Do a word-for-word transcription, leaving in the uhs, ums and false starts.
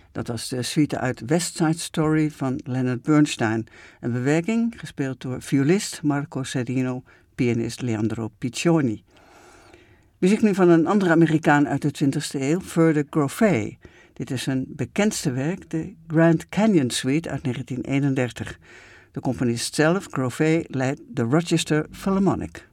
Dat was de suite uit West Side Story van Leonard Bernstein. Een bewerking gespeeld door violist Marco Serino, pianist Leandro Piccioni. Muziek nu van een andere Amerikaan uit de twintigste eeuw, Furter Groffé. Dit is zijn bekendste werk, de Grand Canyon Suite uit negentien eenendertig. De componist zelf, Groffé, leidt de Rochester Philharmonic.